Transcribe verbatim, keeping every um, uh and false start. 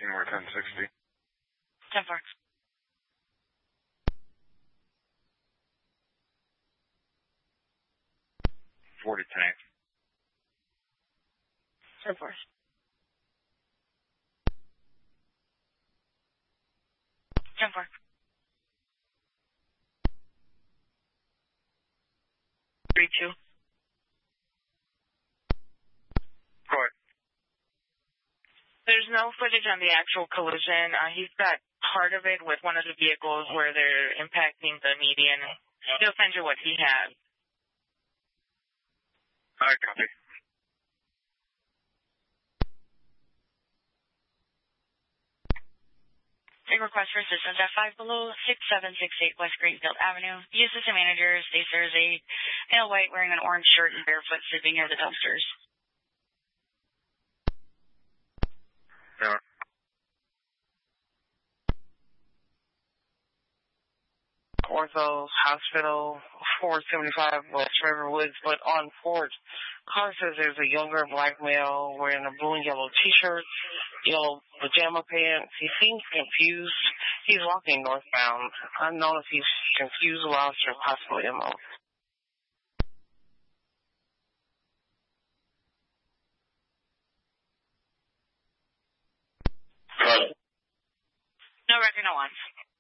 nineteen, we're ten sixty. ten four. forty ten eight. ten four. ten four. three two. Go ahead. There's no footage on the actual collision. Uh, he's got part of it with one of the vehicles where they're impacting the median. He'll send you what he has. All right, copy. Big request for assistance at five below six seven six eight West Greenfield Avenue. The assistant manager states there is a male white wearing an orange shirt and barefoot sleeping near the dumpsters. Yeah. Ortho Hospital, four seventy-five West River Woods, but on Fort, car says there's a younger black male wearing a blue and yellow t-shirt, yellow pajama pants. He seems confused. He's walking northbound. Unknown if he's confused, lost, or possibly M O. No record, no one.